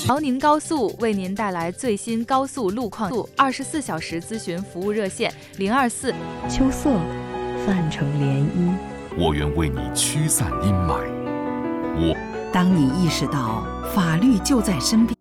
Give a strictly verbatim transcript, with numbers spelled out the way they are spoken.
辽宁高速为您带来最新高速路况，二十四小时咨询服务热线零二四。 秋色泛成涟漪， 我愿为你驱散阴霾。我， 当你意识到法律就在身边，